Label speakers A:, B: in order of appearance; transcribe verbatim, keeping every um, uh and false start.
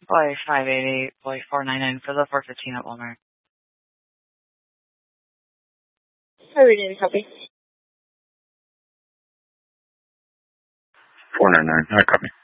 A: Y five eight eight, Y four nine nine for the four fifteen at Walmart.
B: Hi, reading copy.
C: four nine nine, I copy.